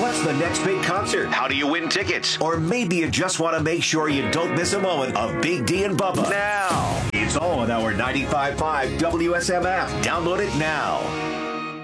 What's the next big concert? How do you win tickets? Or maybe you just want to make sure you don't miss a moment of Big D and Bubba. Now. It's all on our 95.5 WSM app. Download it now.